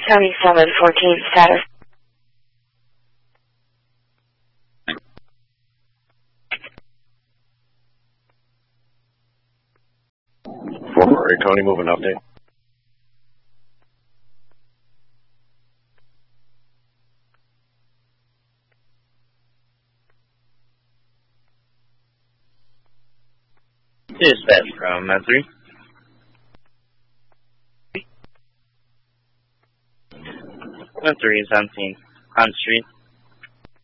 7714 status. Forward, Tony, moving update. Dispatch from M3. M3 is 17 on street.